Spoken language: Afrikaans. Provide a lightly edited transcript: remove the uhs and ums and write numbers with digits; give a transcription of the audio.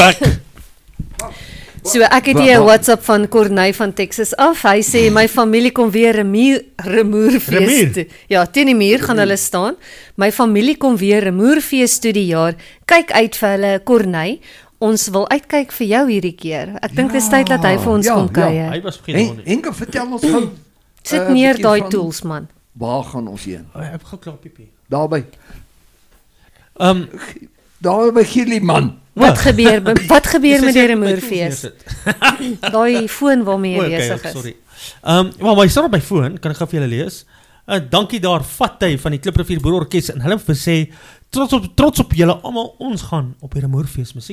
bek. So ek het hier 'n WhatsApp van Corneille van Texas af. Hy sê my familie kom weer remoerfees toe. Ja, teen die muur gaan hulle staan. My familie kom weer remoerfees toe die jaar. Kyk uit vir hulle Corneille. Ons wil uitkyk vir jou hierdie keer. Ek dink dis tyd dat hy vir ons kom kuier. Hy was vergeet. Henke, vertel ons gou. Sit neer daai tools man. Waar gaan ons heen? Ek heb gou klaar piepie. Daarby. Daar by Gielie man. Wat gebeur met die remoerfees? Daai foon waarmee jy besig is. Sorry. Maar my staan op my foon, kan ek gou vir julle lees. Dankie daar Fattey van die Kliprivier Boerorkes en hulle het gesê trots op julle almal, ons gaan op die remoerfees musiek